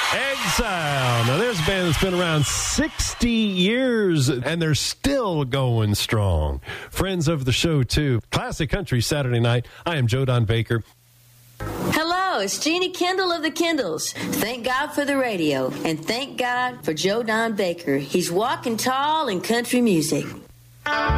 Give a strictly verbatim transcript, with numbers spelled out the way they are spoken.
Exile. Now, there's a band that's been around sixty years, and they're still going strong. Friends of the show, too. Classic Country Saturday night. I am Joe Don Baker. Hello, it's Jeannie Kendall of the Kendalls. Thank God for the radio, and thank God for Joe Don Baker. He's walking tall in country music.